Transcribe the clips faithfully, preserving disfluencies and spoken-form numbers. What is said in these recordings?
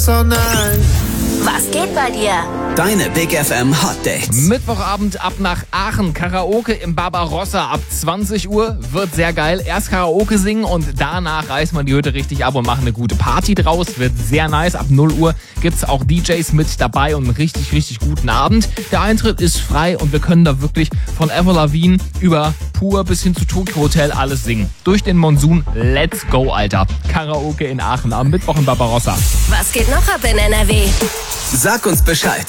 So nice. Was geht bei dir? Deine Big F M Hot Dates. Mittwochabend ab nach Aachen. Karaoke im Barbarossa ab zwanzig Uhr. Wird sehr geil. Erst Karaoke singen und danach reißt man die Hütte richtig ab und macht eine gute Party draus. Wird sehr nice. Ab null Uhr gibt's auch D Js mit dabei und einen richtig, richtig guten Abend. Der Eintritt ist frei und wir können da wirklich von Avril Lavigne über Pur bis hin zu Tokyo Hotel alles singen. Durch den Monsun. Let's go, Alter. Karaoke in Aachen am Mittwoch im Barbarossa. Was geht noch ab in N R W? Sag uns Bescheid.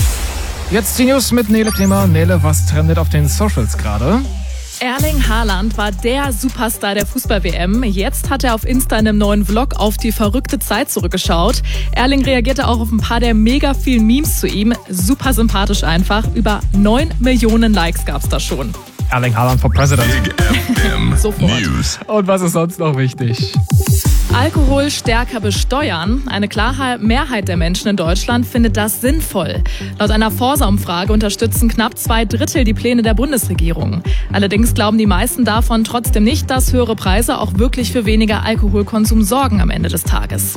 Jetzt die News mit Nele Kremer. Nele, was trendet auf den Socials gerade? Erling Haaland war der Superstar der Fußball-W M. Jetzt hat er auf Insta in einem neuen Vlog auf die verrückte Zeit zurückgeschaut. Erling reagierte auch auf ein paar der mega vielen Memes zu ihm. Super sympathisch einfach. Über neun Millionen Likes gab's da schon. Erling Haaland for President. Big F M Sofort. News. Und was ist sonst noch wichtig? Alkohol stärker besteuern. Eine klare Mehrheit der Menschen in Deutschland findet das sinnvoll. Laut einer Forsa-Umfrage unterstützen knapp zwei Drittel die Pläne der Bundesregierung. Allerdings glauben die meisten davon trotzdem nicht, dass höhere Preise auch wirklich für weniger Alkoholkonsum sorgen am Ende des Tages.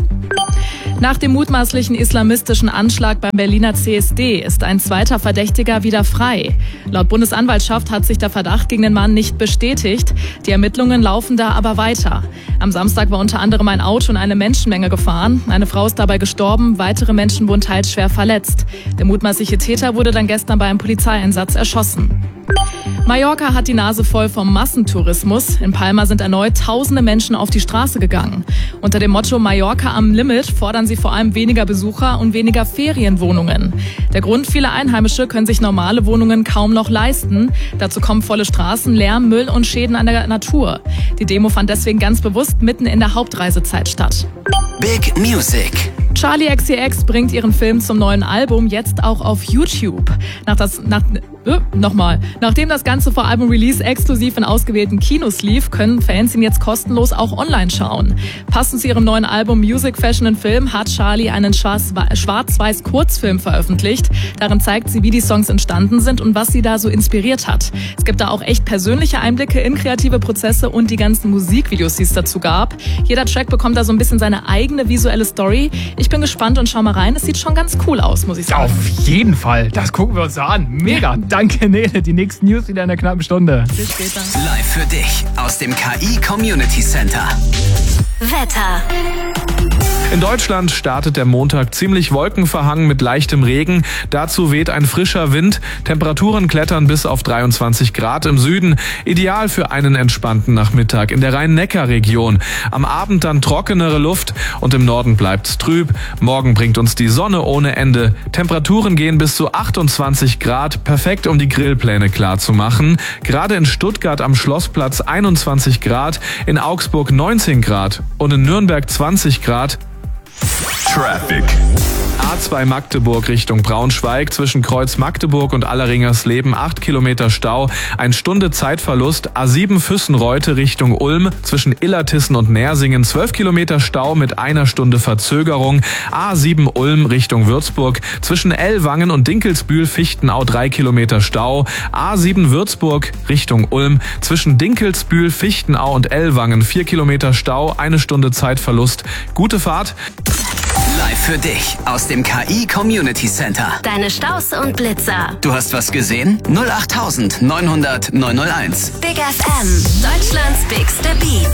Nach dem mutmaßlichen islamistischen Anschlag beim Berliner C S D ist ein zweiter Verdächtiger wieder frei. Laut Bundesanwaltschaft hat sich der Verdacht gegen den Mann nicht bestätigt. Die Ermittlungen laufen da aber weiter. Am Samstag war unter anderem ein Auto in eine Menschenmenge gefahren. Eine Frau ist dabei gestorben, weitere Menschen wurden teils schwer verletzt. Der mutmaßliche Täter wurde dann gestern bei einem Polizeieinsatz erschossen. Mallorca hat die Nase voll vom Massentourismus. In Palma sind erneut tausende Menschen auf die Straße gegangen. Unter dem Motto Mallorca am Limit fordern sie vor allem weniger Besucher und weniger Ferienwohnungen. Der Grund: viele Einheimische können sich normale Wohnungen kaum noch leisten. Dazu kommen volle Straßen, Lärm, Müll und Schäden an der Natur. Die Demo fand deswegen ganz bewusst mitten in der Hauptreisezeit statt. Big Music. Charli X C X bringt ihren Film zum neuen Album jetzt auch auf YouTube. Nach das, nach, äh, nochmal. Nachdem das Ganze vor Album-Release exklusiv in ausgewählten Kinos lief, können Fans ihn jetzt kostenlos auch online schauen. Passend zu ihrem neuen Album Music, Fashion and Film hat Charli einen schwarz-weiß Kurzfilm veröffentlicht. Darin zeigt sie, wie die Songs entstanden sind und was sie da so inspiriert hat. Es gibt da auch echt persönliche Einblicke in kreative Prozesse und die ganzen Musikvideos, die es dazu gab. Jeder Track bekommt da so ein bisschen seine eigene visuelle Story. Ich bin gespannt und schau mal rein. Es sieht schon ganz cool aus, muss ich sagen. Auf jeden Fall. Das gucken wir uns da an. Mega. Danke, Nele. Die nächsten News wieder in einer knappen Stunde. Bis später. Live für dich aus dem K I Community Center. Wetter. In Deutschland startet der Montag ziemlich wolkenverhangen mit leichtem Regen. Dazu weht ein frischer Wind. Temperaturen klettern bis auf dreiundzwanzig Grad im Süden. Ideal für einen entspannten Nachmittag in der Rhein-Neckar-Region. Am Abend dann trockenere Luft und im Norden bleibt's trüb. Morgen bringt uns die Sonne ohne Ende. Temperaturen gehen bis zu achtundzwanzig Grad. Perfekt, um die Grillpläne klar zu machen. Gerade in Stuttgart am Schlossplatz einundzwanzig Grad, in Augsburg neunzehn Grad und in Nürnberg zwanzig Grad. Traffic. A zwei Magdeburg Richtung Braunschweig, zwischen Kreuz Magdeburg und Alleringersleben acht Kilometer Stau, eine Stunde Zeitverlust. A sieben Füssenreute Richtung Ulm, zwischen Illertissen und Nersingen zwölf Kilometer Stau mit einer Stunde Verzögerung. A sieben Ulm Richtung Würzburg, zwischen Ellwangen und Dinkelsbühl-Fichtenau drei Kilometer Stau. A sieben Würzburg Richtung Ulm, zwischen Dinkelsbühl, Fichtenau und Ellwangen vier Kilometer Stau, eine Stunde Zeitverlust. Gute Fahrt. Live für dich aus dem K I Community Center. Deine Staus und Blitzer. Du hast was gesehen? null acht neun null null neun null eins. Big F M. Deutschlands bigste Beats.